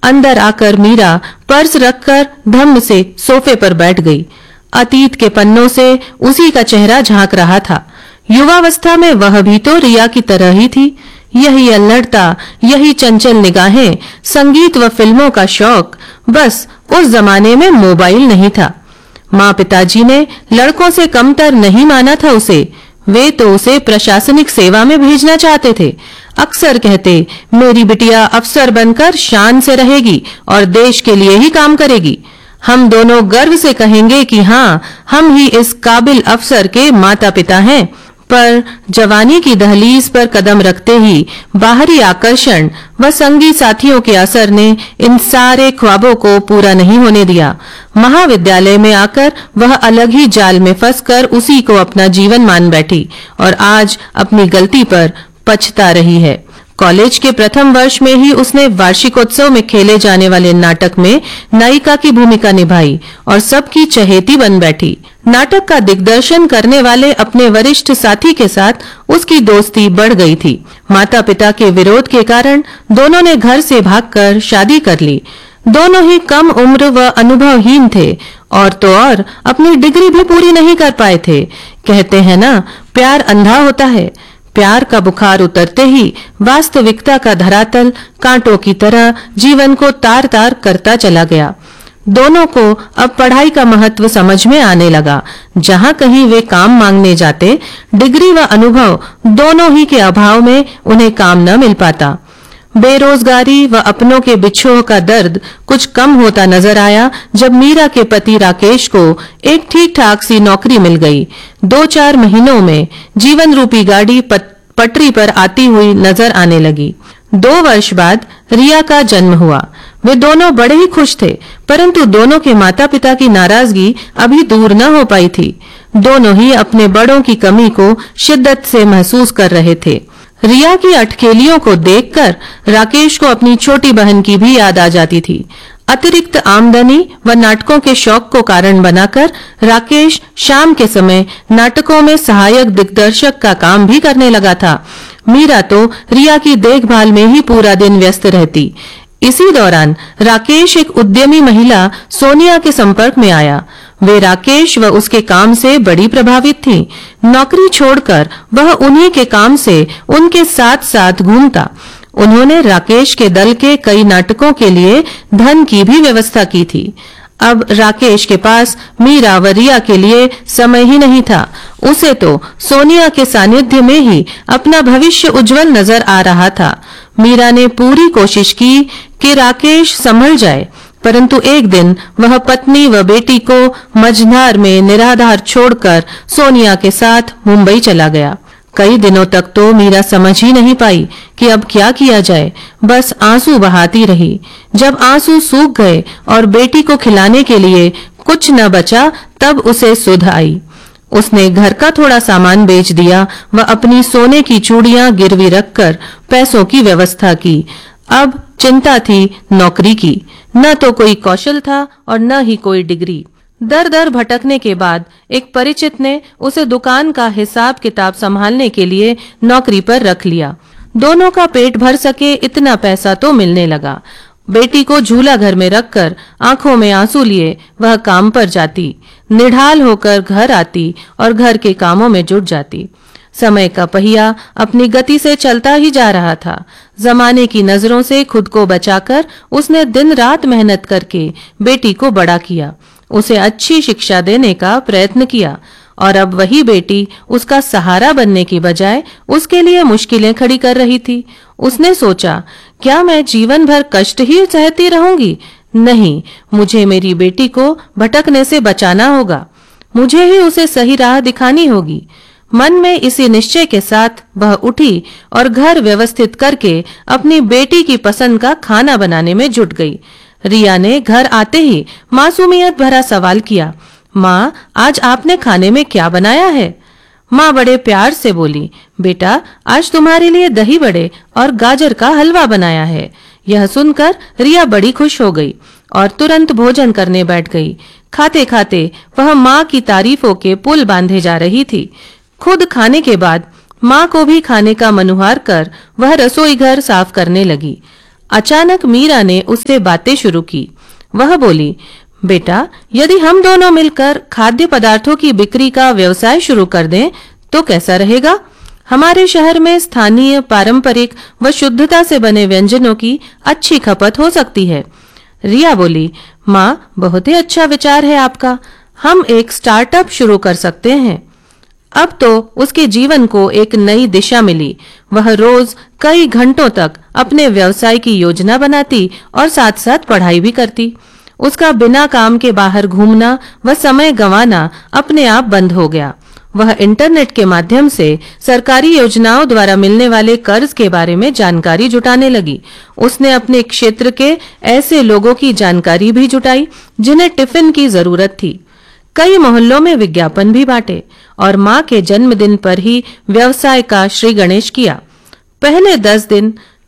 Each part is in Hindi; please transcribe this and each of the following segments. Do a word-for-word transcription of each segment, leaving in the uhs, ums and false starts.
अंदर आकर मीरा पर्स रखकर धम्म से सोफे पर बैठ गई। अतीत के पन्नों से उसी का चेहरा झांक रहा था। युवावस्था में वह भी तो रिया की तरह ही थी। यही अल्लड़ता, यही चंचल निगाहें, संगीत व फिल्मों का शौक। बस उस जमाने में मोबाइल नहीं था। माँ पिताजी ने लड़कों से कमतर नहीं माना था उसे। वे तो उसे प्रशासनिक सेवा में भेजना चाहते थे। अक्सर कहते, मेरी बिटिया अफसर बनकर शान से रहेगी और देश के लिए ही काम करेगी। हम दोनों गर्व से कहेंगे कि हाँ, हम ही इस काबिल अफसर के माता पिता हैं। पर जवानी की दहलीज पर कदम रखते ही बाहरी आकर्षण व संगी साथियों के असर ने इन सारे ख्वाबों को पूरा नहीं होने दिया। महाविद्यालय में आकर वह अलग ही जाल में फंसकर उसी को अपना जीवन मान बैठी और आज अपनी गलती पर पछता रही है। कॉलेज के प्रथम वर्ष में ही उसने वार्षिकोत्सव में खेले जाने वाले नाटक में नायिका की भूमिका निभाई और सबकी चहेती बन बैठी। नाटक का दिग्दर्शन करने वाले अपने वरिष्ठ साथी के साथ उसकी दोस्ती बढ़ गई थी। माता पिता के विरोध के कारण दोनों ने घर से भागकर शादी कर ली। दोनों ही कम उम्र व अनुभवहीन थे और तो और अपनी डिग्री भी पूरी नहीं कर पाए थे। कहते हैं ना, प्यार अंधा होता है। प्यार का बुखार उतरते ही वास्तविकता का धरातल कांटों की तरह जीवन को तार तार करता चला गया। दोनों को अब पढ़ाई का महत्व समझ में आने लगा। जहां कहीं वे काम मांगने जाते, डिग्री व अनुभव दोनों ही के अभाव में उन्हें काम न मिल पाता। बेरोजगारी व अपनों के बिछोह का दर्द कुछ कम होता नजर आया जब मीरा के पति राकेश को एक ठीक ठाक सी नौकरी मिल गई। दो चार महीनों में जीवन रूपी गाड़ी पटरी पर आती हुई नजर आने लगी। दो वर्ष बाद रिया का जन्म हुआ। वे दोनों बड़े ही खुश थे, परंतु दोनों के माता पिता की नाराजगी अभी दूर न हो पाई थी। दोनों ही अपने बड़ों की कमी को शिद्दत से महसूस कर रहे थे। रिया की अटखेलियों को देखकर राकेश को अपनी छोटी बहन की भी याद आ जाती थी। अतिरिक्त आमदनी व नाटकों के शौक को कारण बनाकर राकेश शाम के समय नाटकों में सहायक दिग्दर्शक का काम भी करने लगा था। मीरा तो रिया की देखभाल में ही पूरा दिन व्यस्त रहती। इसी दौरान राकेश एक उद्यमी महिला सोनिया के संपर्क में आया। वे राकेश व उसके काम से बड़ी प्रभावित थीं। नौकरी छोड़कर वह उन्हीं के काम से उनके साथ साथ घूमता। उन्होंने राकेश के दल के कई नाटकों के लिए धन की भी व्यवस्था की थी। अब राकेश के पास मीरा व रिया के लिए समय ही नहीं था। उसे तो सोनिया के सानिध्य में ही अपना भविष्य उज्जवल नजर आ रहा था। मीरा ने पूरी कोशिश की कि राकेश संभल जाए, परंतु एक दिन वह पत्नी व बेटी को मझधार में निराधार छोड़कर सोनिया के साथ मुंबई चला गया। कई दिनों तक तो मीरा समझ ही नहीं पाई कि अब क्या किया जाए। बस आंसू बहाती रही। जब आंसू सूख गए और बेटी को खिलाने के लिए कुछ न बचा, तब उसे सुध आई। उसने घर का थोड़ा सामान बेच दिया व अपनी सोने की चूड़ियां गिरवी रखकर पैसों की व्यवस्था की। अब चिंता थी नौकरी की। न तो कोई कौशल था और न ही कोई डिग्री। दर दर भटकने के बाद एक परिचित ने उसे दुकान का हिसाब किताब संभालने के लिए नौकरी पर रख लिया। दोनों का पेट भर सके इतना पैसा तो मिलने लगा। बेटी को झूला घर में रखकर आंखों में आंसू लिए वह काम पर जाती, निढाल होकर घर आती और घर के कामों में जुट जाती। समय का पहिया अपनी गति से चलता ही जा रहा था। जमाने की नजरों से खुद को बचाकर उसने दिन रात मेहनत करके बेटी को बड़ा किया, उसे अच्छी शिक्षा देने का प्रयत्न किया और अब वही बेटी उसका सहारा बनने की बजाय उसके लिए मुश्किलें खड़ी कर रही थी। उसने सोचा, क्या मैं जीवन भर कष्ट ही सहती रहूंगी? नहीं, मुझे मेरी बेटी को भटकने से बचाना होगा। मुझे ही उसे सही राह दिखानी होगी। मन में इसी निश्चय के साथ वह उठी और घर व्यवस्थित करके अपनी बेटी की पसंद का खाना बनाने में जुट गई। रिया ने घर आते ही मासूमियत भरा सवाल किया, माँ, आज आपने खाने में क्या बनाया है? माँ बड़े प्यार से बोली, बेटा, आज तुम्हारे लिए दही बड़े और गाजर का हलवा बनाया है। यह सुनकर रिया बड़ी खुश हो गई और तुरंत भोजन करने बैठ गई। खाते खाते वह माँ की तारीफों के पुल बांधे जा रही थी। खुद खाने के बाद माँ को भी खाने का मनुहार कर वह रसोई घर साफ करने लगी। अचानक मीरा ने उससे बातें शुरू की। वह बोली, बेटा, यदि हम दोनों मिलकर खाद्य पदार्थों की बिक्री का व्यवसाय शुरू कर दें तो कैसा रहेगा? हमारे शहर में स्थानीय, पारंपरिक व शुद्धता से बने व्यंजनों की अच्छी खपत हो सकती है। रिया बोली, माँ, बहुत ही अच्छा विचार है आपका। हम एक स्टार्टअप शुरू कर सकते हैं। अब तो उसके जीवन को एक नई दिशा मिली। वह रोज कई घंटों तक अपने व्यवसाय की योजना बनाती और साथ साथ पढ़ाई भी करती। उसका बिना काम के बाहर घूमना व समय गंवाना अपने आप बंद हो गया। वह इंटरनेट के माध्यम से सरकारी योजनाओं द्वारा मिलने वाले कर्ज के बारे में जानकारी जुटाने लगी। उसने अपने क्षेत्र के ऐसे लोगों की जानकारी भी जुटाई जिन्हें टिफिन की जरूरत थी। कई मोहल्लों में विज्ञापन भी बांटे और मां के जन्मदिन पर ही व्यवसाय का श्री गणेश किया। पहले दस दिन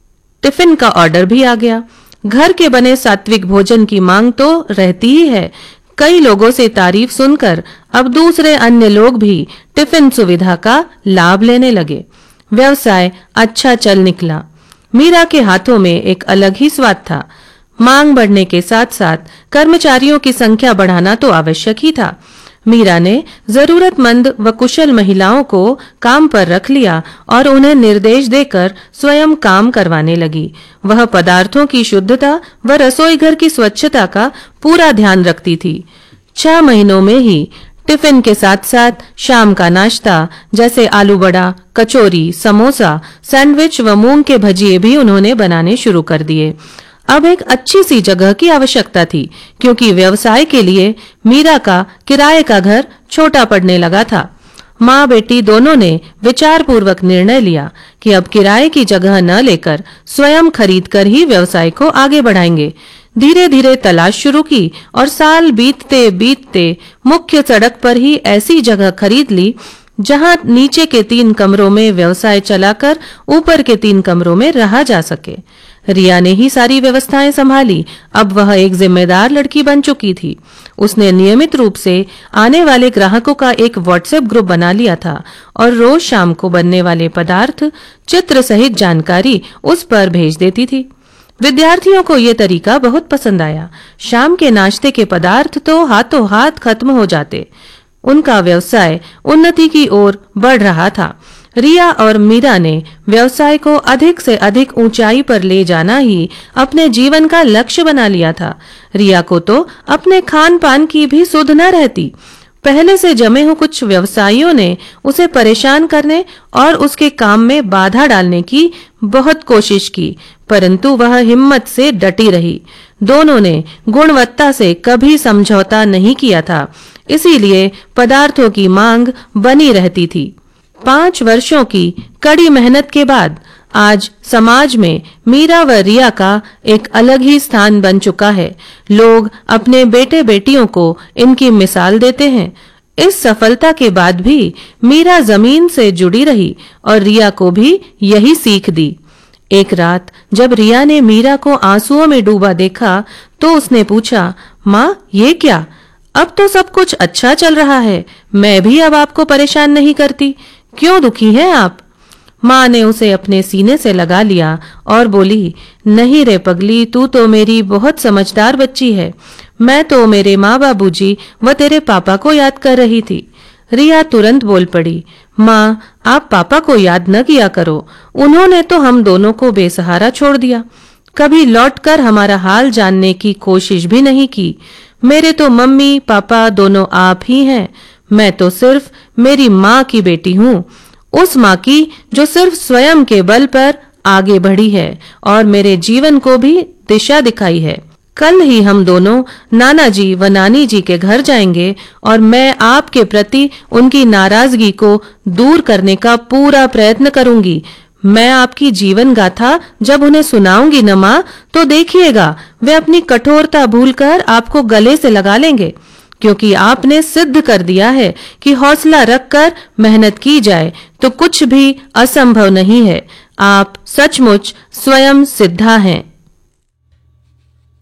टिफिन का ऑर्डर भी आ गया। घर के बने सात्विक भोजन की मांग तो रहती ही है। कई लोगों से तारीफ सुनकर अब दूसरे अन्य लोग भी टिफिन सुविधा का लाभ लेने लगे। व्यवसाय अच्छा चल निकला। मीरा के हाथों में एक अलग ही स्वाद था। मांग बढ़ने के साथ साथ कर्मचारियों की संख्या बढ़ाना तो आवश्यक ही था। मीरा ने जरूरतमंद व कुशल महिलाओं को काम पर रख लिया और उन्हें निर्देश देकर स्वयं काम करवाने लगी। वह पदार्थों की शुद्धता व रसोई घर की स्वच्छता का पूरा ध्यान रखती थी। छह महीनों में ही टिफिन के साथ साथ शाम का नाश्ता जैसे आलू बड़ा, कचौरी, समोसा, सैंडविच व मूंग के भजिए भी उन्होंने बनाने शुरू कर दिए। अब एक अच्छी सी जगह की आवश्यकता थी क्योंकि व्यवसाय के लिए मीरा का किराए का घर छोटा पड़ने लगा था। माँ बेटी दोनों ने विचार पूर्वक निर्णय लिया कि अब किराए की जगह न लेकर स्वयं खरीद कर ही व्यवसाय को आगे बढ़ाएंगे। धीरे धीरे तलाश शुरू की और साल बीतते बीतते मुख्य सड़क पर ही ऐसी जगह खरीद ली जहां नीचे के तीन कमरों में व्यवसाय चलाकर ऊपर के तीन कमरों में रहा जा सके। रिया ने ही सारी व्यवस्थाएं संभाली। अब वह एक जिम्मेदार लड़की बन चुकी थी। उसने नियमित रूप से आने वाले ग्राहकों का एक व्हाट्सएप ग्रुप बना लिया था और रोज शाम को बनने वाले पदार्थ चित्र सहित जानकारी उस पर भेज देती थी। विद्यार्थियों को ये तरीका बहुत पसंद आया। शाम के नाश्ते के पदार्थ तो हाथों हाथ खत्म हो जाते। उनका व्यवसाय उन्नति की ओर बढ़ रहा था। रिया और मीरा ने व्यवसाय को अधिक से अधिक ऊंचाई पर ले जाना ही अपने जीवन का लक्ष्य बना लिया था। रिया को तो अपने खान पान की भी सुध न रहती। पहले से जमे हुए कुछ व्यवसायियों ने उसे परेशान करने और उसके काम में बाधा डालने की बहुत कोशिश की, परंतु वह हिम्मत से डटी रही। दोनों ने गुणवत्ता से कभी समझौता नहीं किया था, इसीलिए पदार्थों की मांग बनी रहती थी। पांच वर्षों की कड़ी मेहनत के बाद आज समाज में मीरा व रिया का एक अलग ही स्थान बन चुका है। लोग अपने बेटे बेटियों को इनकी मिसाल देते हैं। इस सफलता के बाद भी मीरा जमीन से जुड़ी रही और रिया को भी यही सीख दी। एक रात जब रिया ने मीरा को आंसुओं में डूबा देखा तो उसने पूछा, माँ, ये क्या? अब तो सब कुछ अच्छा चल रहा है। मैं भी अब आपको परेशान नहीं करती। क्यों दुखी हैं आप? माँ ने उसे अपने सीने से लगा लिया और बोली, नहीं रे पगली, तू तो मेरी बहुत समझदार बच्ची है। मैं तो मेरे माँ बाबूजी व तेरे पापा को याद कर रही थी। रिया तुरंत बोल पड़ी, माँ, आप पापा को याद न किया करो। उन्होंने तो हम दोनों को बेसहारा छोड़ दिया। कभी लौटकर हमारा हाल जानने की कोशिश भी नहीं की। मेरे तो मम्मी पापा दोनों आप ही हैं। मैं तो सिर्फ मेरी माँ की बेटी हूँ, उस माँ की जो सिर्फ स्वयं के बल पर आगे बढ़ी है और मेरे जीवन को भी दिशा दिखाई है। कल ही हम दोनों नाना जी व नानी जी के घर जाएंगे और मैं आपके प्रति उनकी नाराजगी को दूर करने का पूरा प्रयत्न करूंगी। मैं आपकी जीवन गाथा जब उन्हें सुनाऊंगी न माँ, तो देखिएगा वे अपनी कठोरता भूलकर आपको गले से लगा लेंगे, क्योंकि आपने सिद्ध कर दिया है कि हौसला रखकर मेहनत की जाए तो कुछ भी असंभव नहीं है। आप सचमुच स्वयं सिद्धा हैं।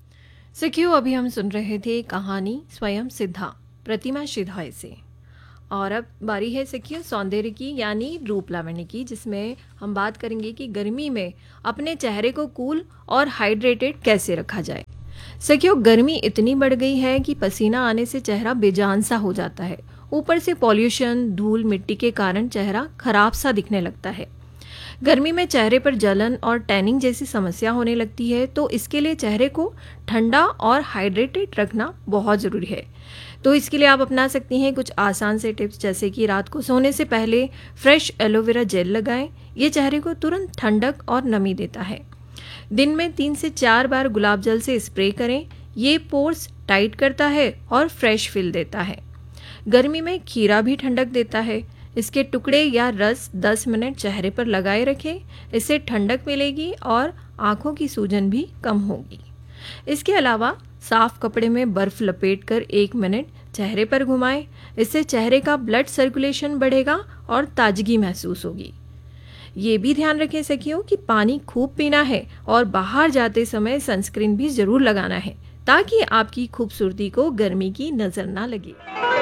सखियों, अभी हम सुन रहे थे कहानी स्वयं सिद्धा प्रतिमा शिधाय से। और अब बारी है सखियों सौंदर्य की यानी रूप लावण्य की, जिसमें हम बात करेंगे कि गर्मी में अपने चेहरे को कूल और हाइड्रेटेड कैसे रखा जाए। सखियों, गर्मी इतनी बढ़ गई है कि पसीना आने से चेहरा बेजान सा हो जाता है। ऊपर से पॉल्यूशन, धूल, मिट्टी के कारण चेहरा खराब सा दिखने लगता है। गर्मी में चेहरे पर जलन और टैनिंग जैसी समस्या होने लगती है, तो इसके लिए चेहरे को ठंडा और हाइड्रेटेड रखना बहुत ज़रूरी है। तो इसके लिए आप अपना सकती हैं कुछ आसान से टिप्स, जैसे कि रात को सोने से पहले फ्रेश एलोवेरा जेल लगाएं। ये चेहरे को तुरंत ठंडक और नमी देता है। दिन में तीन से चार बार गुलाब जल से स्प्रे करें। ये पोर्स टाइट करता है और फ्रेश फील देता है। गर्मी में खीरा भी ठंडक देता है। इसके टुकड़े या रस दस मिनट चेहरे पर लगाए रखें। इससे ठंडक मिलेगी और आंखों की सूजन भी कम होगी। इसके अलावा साफ कपड़े में बर्फ लपेटकर एक मिनट चेहरे पर घुमाएं। इससे चेहरे का ब्लड सर्कुलेशन बढ़ेगा और ताजगी महसूस होगी। ये भी ध्यान रखें सखियों कि पानी खूब पीना है और बाहर जाते समय सनस्क्रीन भी जरूर लगाना है, ताकि आपकी खूबसूरती को गर्मी की नजर ना लगे।